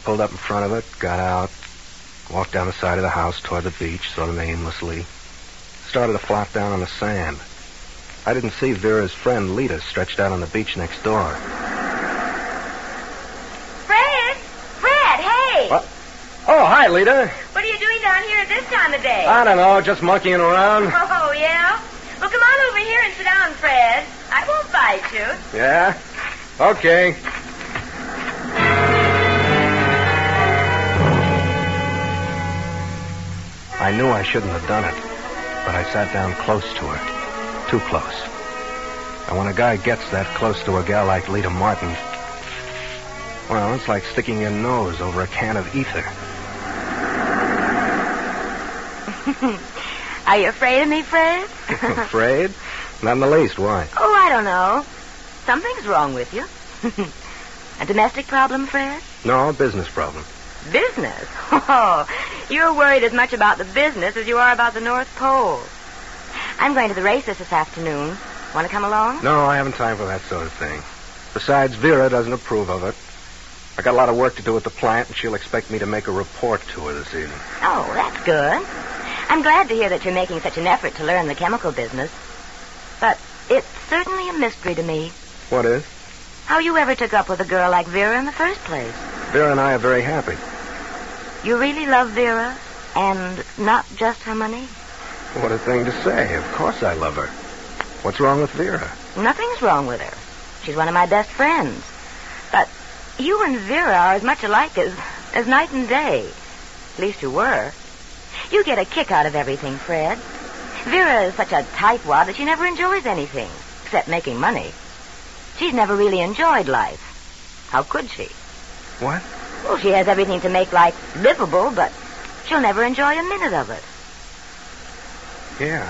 pulled up in front of it, got out, walked down the side of the house toward the beach, sort of aimlessly. Started to flop down on the sand. I didn't see Vera's friend, Lita, stretched out on the beach next door. Fred! Fred, hey! What? Oh, hi, Lita. What are you doing down here at this time of day? I don't know, just monkeying around. Oh, yeah? Well, come on over here and sit down, Fred. I won't bite you. Yeah? Okay. I knew I shouldn't have done it, but I sat down close to her. Too close. And when a guy gets that close to a gal like Lita Martin, well, it's like sticking your nose over a can of ether. Are you afraid of me, Fred? Afraid? Not in the least. Why? Oh, I don't know. Something's wrong with you. A domestic problem, Fred? No, a business problem. Business? Oh, you're worried as much about the business as you are about the North Pole. I'm going to the races this afternoon. Want to come along? No, I haven't time for that sort of thing. Besides, Vera doesn't approve of it. I got a lot of work to do at the plant, and she'll expect me to make a report to her this evening. Oh, that's good. I'm glad to hear that you're making such an effort to learn the chemical business. But it's certainly a mystery to me. What is? How you ever took up with a girl like Vera in the first place. Vera and I are very happy. You really love Vera, and not just her money? What a thing to say. Of course I love her. What's wrong with Vera? Nothing's wrong with her. She's one of my best friends. But you and Vera are as much alike as night and day. At least you were. You get a kick out of everything, Fred. Vera is such a tightwad that she never enjoys anything, except making money. She's never really enjoyed life. How could she? What? Well, she has everything to make life livable, but she'll never enjoy a minute of it. Yeah.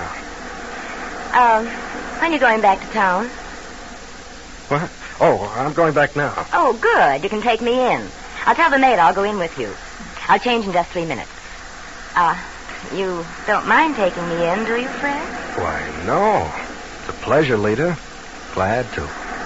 When are you going back to town? What? Oh, I'm going back now. Oh, good. You can take me in. I'll tell the maid I'll go in with you. I'll change in just 3 minutes. You don't mind taking me in, do you, Fred? Why, no. It's a pleasure, Lita. Glad to.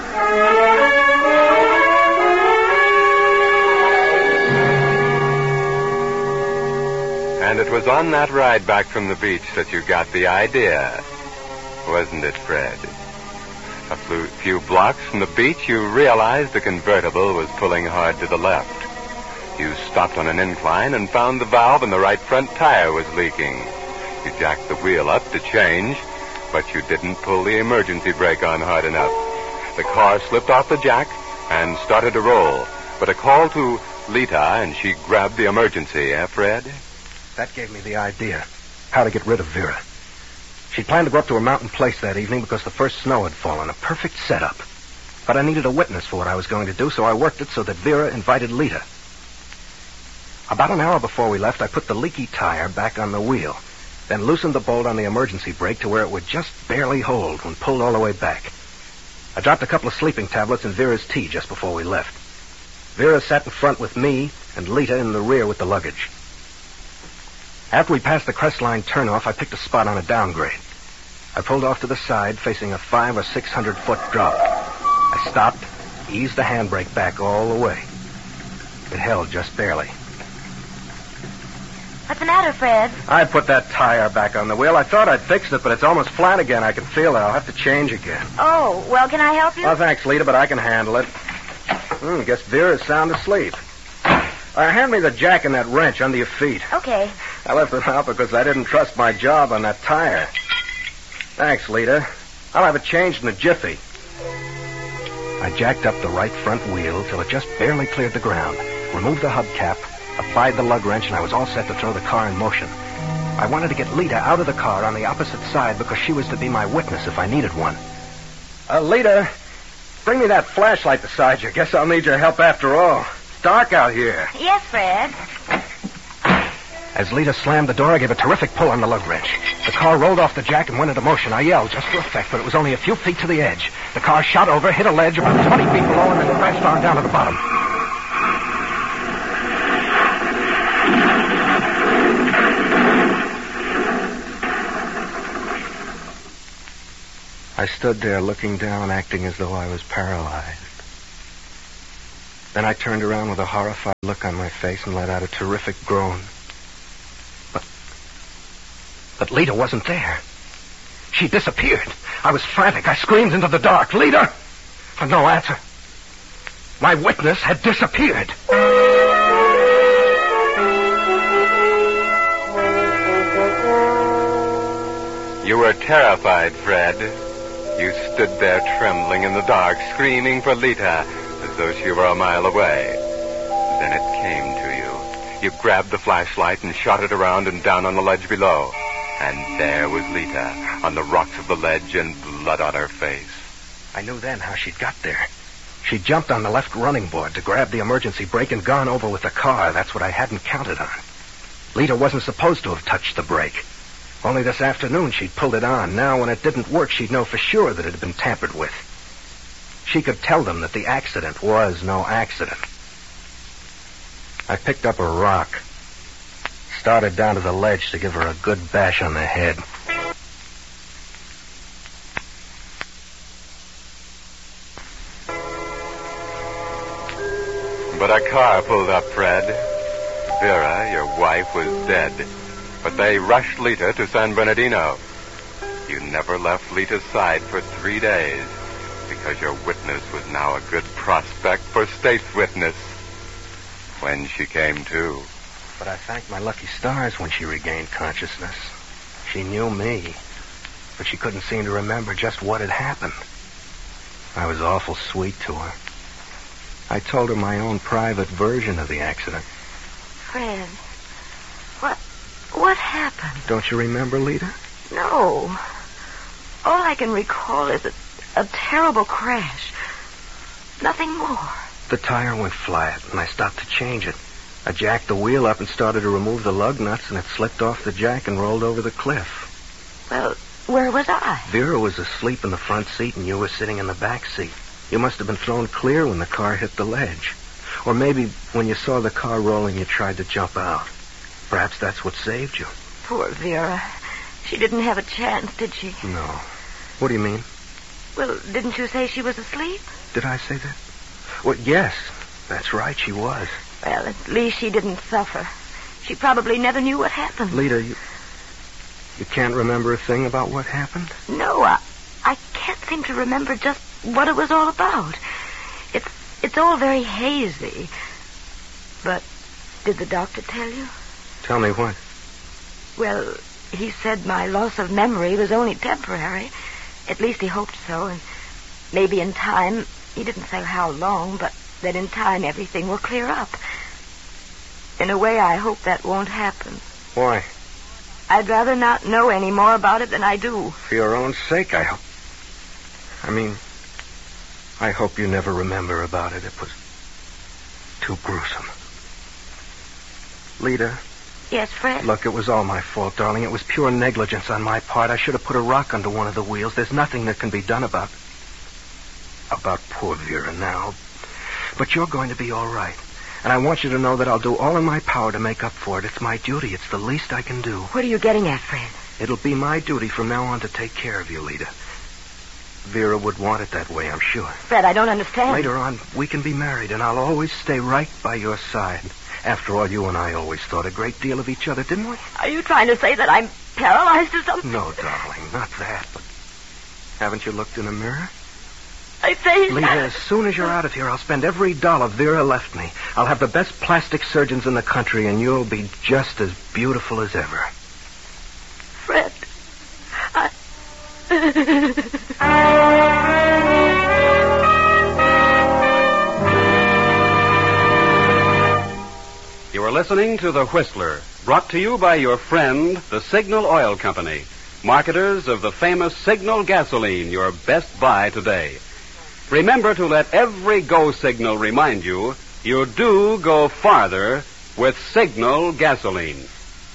And it was on that ride back from the beach that you got the idea, wasn't it, Fred? A few blocks from the beach, you realized the convertible was pulling hard to the left. You stopped on an incline and found the valve in the right front tire was leaking. You jacked the wheel up to change, but you didn't pull the emergency brake on hard enough. The car slipped off the jack and started to roll. But a call to Lita, and she grabbed the emergency, Fred? That gave me the idea. How to get rid of Vera. She'd planned to go up to a mountain place that evening because the first snow had fallen. A perfect setup. But I needed a witness for what I was going to do, so I worked it so that Vera invited Lita. About an hour before we left, I put the leaky tire back on the wheel, then loosened the bolt on the emergency brake to where it would just barely hold when pulled all the way back. I dropped a couple of sleeping tablets in Vera's tea just before we left. Vera sat in front with me and Lita in the rear with the luggage. After we passed the Crestline turnoff, I picked a spot on a downgrade. I pulled off to the side, facing a 500 or 600 foot drop. I stopped, eased the handbrake back all the way. It held just barely. What's the matter, Fred? I put that tire back on the wheel. I thought I'd fixed it, but it's almost flat again. I can feel it. I'll have to change again. Oh, well, can I help you? Oh, thanks, Lita, but I can handle it. Guess Vera's sound asleep. Hand me the jack and that wrench under your feet. Okay. I left it out because I didn't trust my job on that tire. Thanks, Lita. I'll have it changed in a jiffy. I jacked up the right front wheel till it just barely cleared the ground, removed the hubcap, applied the lug wrench, and I was all set to throw the car in motion. I wanted to get Lita out of the car on the opposite side because she was to be my witness if I needed one. Lita, bring me that flashlight beside you. Guess I'll need your help after all. It's dark out here. Yes, Fred. As Lita slammed the door, I gave a terrific pull on the lug wrench. The car rolled off the jack and went into motion. I yelled just for effect, but it was only a few feet to the edge. The car shot over, hit a ledge about 20 feet below, and then crashed on down to the bottom. I stood there looking down, acting as though I was paralyzed. Then I turned around with a horrified look on my face and let out a terrific groan. But Lita wasn't there. She disappeared. I was frantic. I screamed into the dark, "Lita!" But no answer. My witness had disappeared. You were terrified, Fred. You stood there trembling in the dark, screaming for Lita, as though she were a mile away. Then it came to you. You grabbed the flashlight and shot it around and down on the ledge below. And there was Lita, on the rocks of the ledge and blood on her face. I knew then how she'd got there. She jumped on the left running board to grab the emergency brake and gone over with the car. That's what I hadn't counted on. Lita wasn't supposed to have touched the brake. Only this afternoon she'd pulled it on. Now, when it didn't work, she'd know for sure that it had been tampered with. She could tell them that the accident was no accident. I picked up a rock, started down to the ledge to give her a good bash on the head. But a car pulled up, Fred. Vera, your wife, was dead. But they rushed Lita to San Bernardino. You never left Lita's side for 3 days because your witness was now a good prospect for state's witness when she came to. But I thanked my lucky stars when she regained consciousness. She knew me, but she couldn't seem to remember just what had happened. I was awful sweet to her. I told her my own private version of the accident. Fred, what happened? Don't you remember, Lita? No. All I can recall is a terrible crash. Nothing more. The tire went flat, and I stopped to change it. I jacked the wheel up and started to remove the lug nuts, and it slipped off the jack and rolled over the cliff. Well, where was I? Vera was asleep in the front seat, and you were sitting in the back seat. You must have been thrown clear when the car hit the ledge. Or maybe when you saw the car rolling, you tried to jump out. Perhaps that's what saved you. Poor Vera. She didn't have a chance, did she? No. What do you mean? Well, didn't you say she was asleep? Did I say that? Well, yes. That's right, she was. Well, at least she didn't suffer. She probably never knew what happened. Lita, you can't remember a thing about what happened? No, I can't seem to remember just what it was all about. It's all very hazy. But did the doctor tell you? Tell me what? Well, he said my loss of memory was only temporary. At least he hoped so, and maybe in time, he didn't say how long, but that in time everything will clear up. In a way, I hope that won't happen. Why? I'd rather not know any more about it than I do. For your own sake, I hope. I hope you never remember about it. It was too gruesome. Lita. Yes, Fred? Look, it was all my fault, darling. It was pure negligence on my part. I should have put a rock under one of the wheels. There's nothing that can be done about poor Vera now. But you're going to be all right. And I want you to know that I'll do all in my power to make up for it. It's my duty. It's the least I can do. What are you getting at, Fred? It'll be my duty from now on to take care of you, Lita. Vera would want it that way, I'm sure. Fred, I don't understand. Later on, we can be married, and I'll always stay right by your side. After all, you and I always thought a great deal of each other, didn't we? Are you trying to say that I'm paralyzed or something? No, darling, not that. But haven't you looked in a mirror? I say... Lita, as soon as you're out of here, I'll spend every dollar Vera left me. I'll have the best plastic surgeons in the country, and you'll be just as beautiful as ever. Fred, You are listening to The Whistler, brought to you by your friend, the Signal Oil Company, marketers of the famous Signal gasoline, your best buy today. Remember to let every go signal remind you do go farther with Signal gasoline.